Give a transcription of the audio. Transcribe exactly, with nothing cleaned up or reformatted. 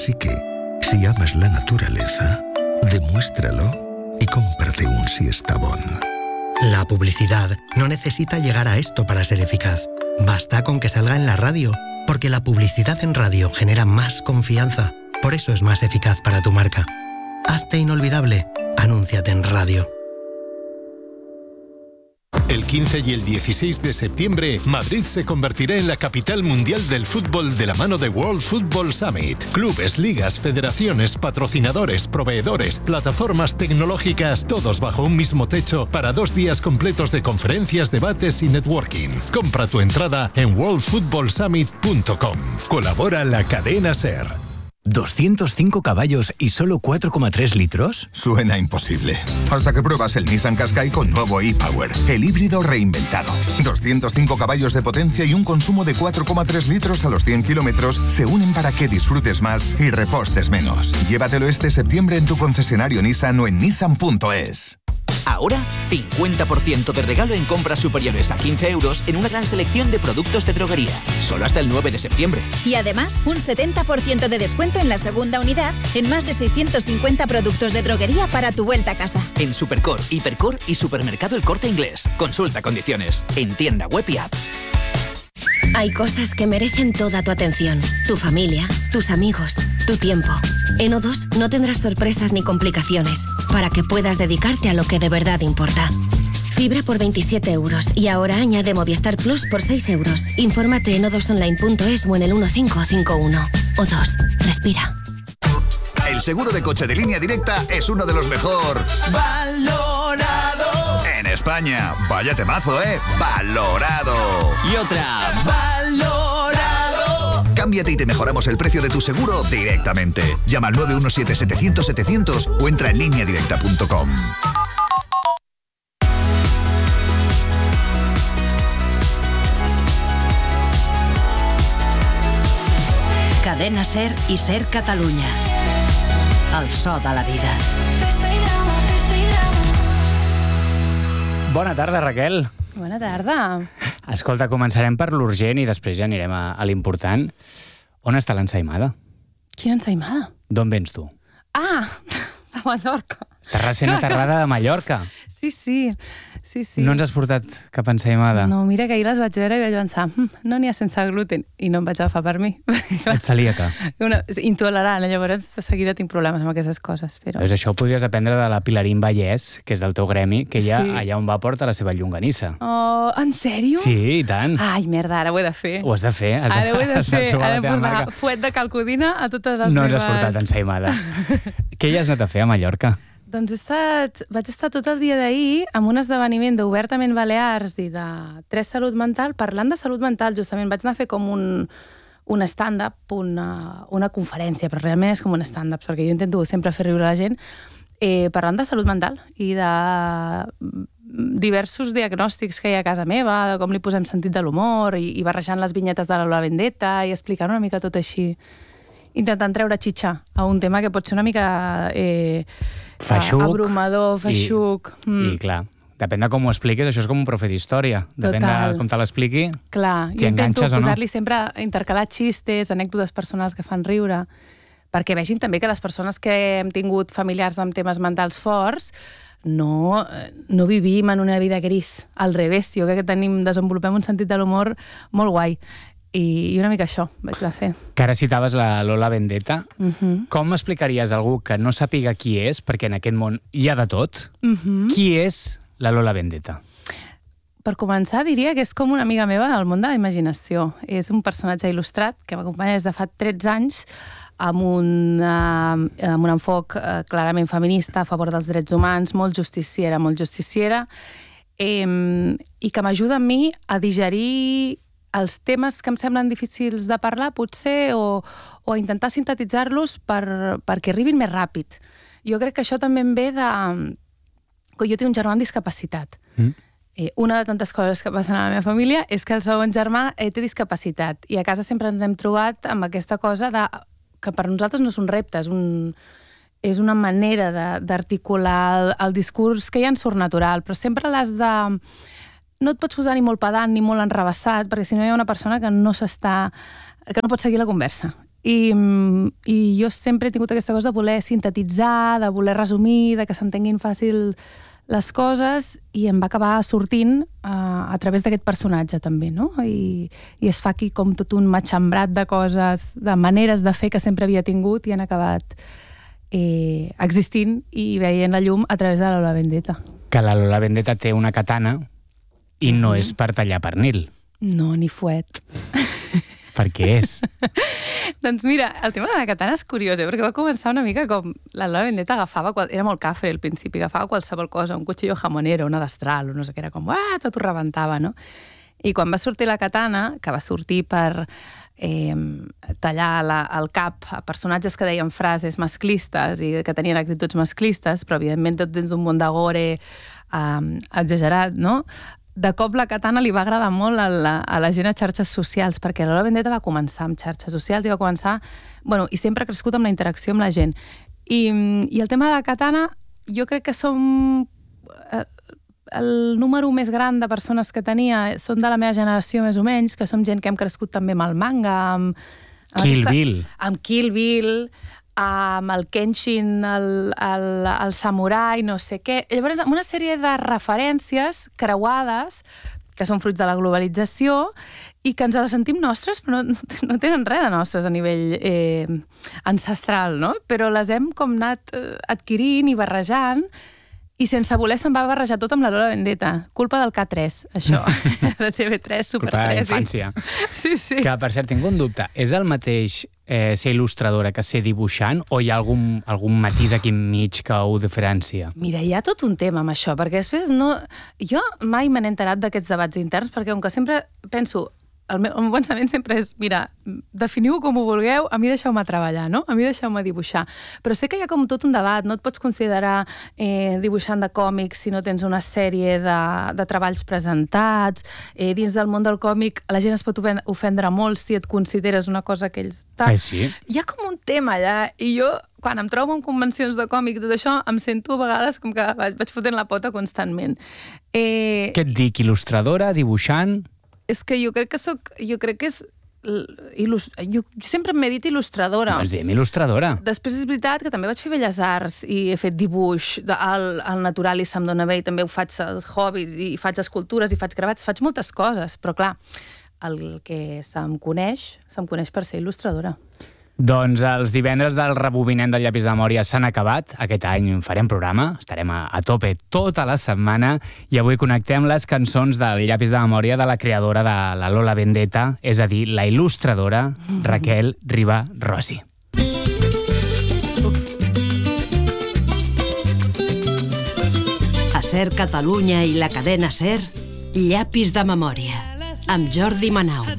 Así que, si amas la naturaleza, demuéstralo y cómprate un Siestabón. La publicidad no necesita llegar a esto para ser eficaz. Basta con que salga en la radio, porque la publicidad en radio genera más confianza. Por eso es más eficaz para tu marca. Hazte inolvidable. Anúnciate en radio. El quince y el dieciséis de septiembre, Madrid se convertirá en la capital mundial del fútbol de la mano de World Football Summit. Clubes, ligas, federaciones, patrocinadores, proveedores, plataformas tecnológicas, todos bajo un mismo techo para dos días completos de conferencias, debates y networking. Compra tu entrada en world football summit punto com. Colabora la cadena SER. ¿doscientos cinco caballos y solo cuatro coma tres litros? Suena imposible. Hasta que pruebas el Nissan Qashqai con nuevo e-Power, el híbrido reinventado. doscientos cinco caballos de potencia y un consumo de cuatro coma tres litros a los cien kilómetros se unen para que disfrutes más y repostes menos. Llévatelo este septiembre en tu concesionario Nissan o en nissan punto es. Ahora, cincuenta por ciento de regalo en compras superiores a quince euros en una gran selección de productos de droguería. Solo hasta el nueve de septiembre. Y además, un setenta por ciento de descuento en la segunda unidad en más de seiscientos cincuenta productos de droguería para tu vuelta a casa. En Supercor, Hipercor y Supermercado El Corte Inglés. Consulta condiciones. En tienda web y app. Hay cosas que merecen toda tu atención. Tu familia, tus amigos, tu tiempo. En O dos no tendrás sorpresas ni complicaciones para que puedas dedicarte a lo que de verdad importa. Fibra por veintisiete euros y ahora añade Movistar Plus por seis euros. Infórmate en o dos online punto es o en el uno cinco cinco uno. O dos. Respira. El seguro de coche de Línea Directa es uno de los mejor valorado en España. Vaya temazo, ¿eh? Valorado. Y otra. Valorado. Cámbiate y te mejoramos el precio de tu seguro directamente. Llama al nueve uno siete setecientos setecientos o entra en línea directa punto com. Cadena SER i SER Catalunya. El so de la vida. Bona tarda, Raquel. Bona tarda. Escolta, començarem per l'urgent i després ja anirem a, a l'important. On està l'ensaïmada? Quina ensaïmada? D'on vens tu? Ah, de Mallorca. Estàs recent aterrada de Mallorca. Sí, sí. Sí, sí. No ens has portat cap ensaïmada? No, mira que ahir les vaig veure i vaig pensar hm, no n'hi ha sense gluten, i no em vaig agafar per mi. Ets celíaca. Una, intolerant, llavors de seguida tinc problemes amb aquestes coses. Però... Veus, això ho podries aprendre de la Pilarín Vallès, que és del teu gremi, que ella sí. allà on va porta la seva llonganissa. Oh, en sèrio? Sí, i tant. Ai, merda, ara ho he de fer. Ho has de fer. Has ara ho he de fer. He de posar marca. fuet de calcodina a totes les no meves... No ens has portat ensaïmada. Què hi has anat a fer a Mallorca? Doncs he estat, vaig estar tot el dia d'ahir amb un esdeveniment d'Obertament Balears i de Tres Salut Mental, parlant de salut mental, justament. Vaig anar a fer com un, un stand-up, una, una conferència, però realment és com un stand-up, perquè jo intento sempre fer riure la gent, eh, parlant de salut mental i de diversos diagnòstics que hi ha a casa meva, de com li posem sentit de l'humor, i, i barrejant les vinyetes de la Vendetta i explicant una mica tot així, intentant treure xitxa a un tema que pot ser una mica eh, feixuc, abrumador, feixuc. I, mm. i clar, depèn de com ho expliques, això és com un profe d'història. Depèn Total. de com te l'expliqui, clar, t'hi enganxes o no. Posar-li sempre, intercalar xistes, anècdotes personals que fan riure, perquè vegin també que les persones que hem tingut familiars amb temes mentals forts no, no vivim en una vida gris. Al revés, jo crec que tenim, desenvolupem un sentit de l'humor molt guai. I una mica això vaig de fer. Que ara citaves la Lola Vendetta. Uh-huh. Com explicaries a algú que no sàpiga qui és, perquè en aquest món hi ha de tot, uh-huh. qui és la Lola Vendetta? Per començar, diria que és com una amiga meva del món de la imaginació. És un personatge il·lustrat que m'acompanya des de fa tretze anys amb un, uh, amb un enfoc uh, clarament feminista a favor dels drets humans, molt justiciera, molt justiciera, eh, i que m'ajuda a mi a digerir els temes que em semblen difícils de parlar, potser, o, o a intentar sintetitzar-los per, perquè arribin més ràpid. Jo crec que això també em ve de... que jo tinc un germà amb discapacitat. Mm. Eh, una de tantes coses que passen a la meva família és que el segon germà eh, té discapacitat, i a casa sempre ens hem trobat amb aquesta cosa de, que per nosaltres no és un repte, és, un, és una manera d'articular el, el discurs que ja ens surt natural, però sempre l'has de... no et pots posar ni molt pedant ni molt enrevessat, perquè si no hi ha una persona que no s'està, que no pot seguir la conversa. I, i jo sempre he tingut aquesta cosa de voler sintetitzar, de voler resumir, de que s'entenguin fàcil les coses, i em va acabar sortint uh, a través d'aquest personatge també, no? I, i es fa aquí com tot un matxembrat de coses, de maneres de fer que sempre havia tingut i han acabat eh, existint i veient la llum a través de la Lola Vendetta. Que la Lola Vendetta té una katana i no és per tallar pernil. No, ni fuet. Per què és? Doncs mira, el tema de la katana és curiós, eh? Perquè va començar una mica com la Lola Vendetta agafava, era molt cafre al principi, agafava qualsevol cosa, un cuchillo jamonero, una destral, no sé què, era com, uah, tot ho rebentava, no? I quan va sortir la katana, que va sortir per eh, tallar la, el cap a personatges que deien frases masclistes i que tenien actituds masclistes, però evidentment tot dins un món de gore eh, exagerat, no? De cop la katana li va agradar molt a la, a la gent a xarxes socials, perquè la Lola Vendetta va començar amb xarxes socials i va començar, bueno, i sempre ha crescut amb la interacció amb la gent. I, i el tema de la katana, jo crec que som eh, el número més gran de persones que tenia són de la meva generació més o menys, que som gent que hem crescut també amb el manga, amb, amb Kill aquesta, Bill. Amb Kill Bill, amb el Kenshin, el, el, el samurai, no sé què. Llavors, amb una sèrie de referències creuades que són fruits de la globalització i que ens les sentim nostres, però no, no tenen res de nostres a nivell eh, ancestral, no? Però les hem com anat eh, adquirint i barrejant, i sense voler se'n va barrejar tot amb la Lola Vendetta. Culpa del K tres, això. De T V tres, Super Culpa de tres. la infància. Sí, sí. Que, per cert, tinc un dubte. És el mateix eh, ser il·lustradora que ser dibuixant o hi ha algun, algun matís aquí enmig que ho diferencia? Mira, hi ha tot un tema amb això, perquè després no... Jo mai me n'he enterat d'aquests debats interns, perquè com que sempre penso... El meu, el meu pensament sempre és, mira, definiu com ho vulgueu, a mi deixeu-me treballar, no? A mi deixeu-me dibuixar. Però sé que hi ha com tot un debat, no et pots considerar eh, dibuixant de còmics si no tens una sèrie de, de treballs presentats. Eh, dins del món del còmic la gent es pot ofendre molt si et consideres una cosa que ells... Eh, sí. Hi ha com un tema allà, i jo, quan em trobo en convencions de còmic i tot això, em sento a vegades com que vaig fotent la pota constantment. Eh... Què et dic? Il·lustradora, dibuixant... És que jo crec que soc... Jo crec que és... Il·lust... Jo sempre m'he dit il·lustradora. No, es diem il·lustradora. Després és veritat que també vaig fer Belles Arts i he fet dibuix al, al natural i se'm dona bé, i també ho faig als hobbies i faig escultures i faig gravats, faig moltes coses, però clar, el que se'm coneix, se'm coneix per ser il·lustradora. Doncs els divendres del rebobinent del llapis de memòria s'han acabat. Aquest any farem programa, estarem a, a tope tota la setmana i avui connectem les cançons del llapis de memòria de la creadora de la Lola Vendetta, és a dir, la il·lustradora Raquel Riba Rossi. A Ser Catalunya i la cadena Ser, llapis de memòria, amb Jordi Manau.